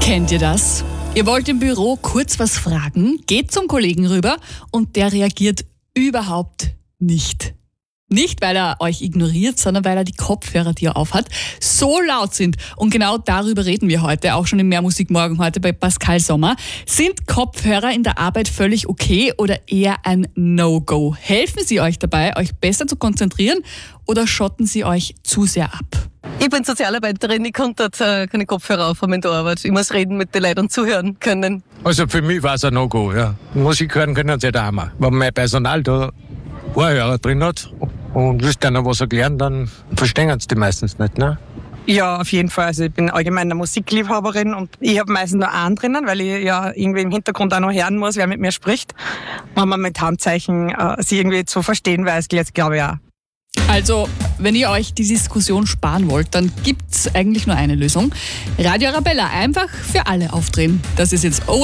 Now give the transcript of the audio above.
Kennt ihr das? Ihr wollt im Büro kurz was fragen, geht zum Kollegen rüber und der reagiert überhaupt nicht. Nicht, weil er euch ignoriert, sondern weil er die Kopfhörer, die er aufhat, so laut sind. Und genau darüber reden wir heute, auch schon im Mehr Musik morgen heute bei Pascal Sommer. Sind Kopfhörer in der Arbeit völlig okay oder eher ein No-Go? Helfen sie euch dabei, euch besser zu konzentrieren oder schotten sie euch zu sehr ab? Ich bin Sozialarbeiterin, ich konnte keine Kopfhörer aufhaben in der Arbeit. Ich muss reden mit den Leuten und zuhören können. Also für mich war es ein No-Go, ja. Musik hören können sie da auch mal. Wenn mein Personal da Ohrhörer drin hat und willst einer was erklären, dann verstehen sie die meistens nicht, ne? Ja, auf jeden Fall. Also ich bin allgemein eine Musikliebhaberin und ich habe meistens nur einen drinnen, weil ich ja irgendwie im Hintergrund auch noch hören muss, wer mit mir spricht. Wenn man mit Handzeichen sie irgendwie zu verstehen weiß, glaube ich auch. Also, wenn ihr euch die Diskussion sparen wollt, dann gibt's eigentlich nur eine Lösung. Radio Arabella einfach für alle aufdrehen. Das ist jetzt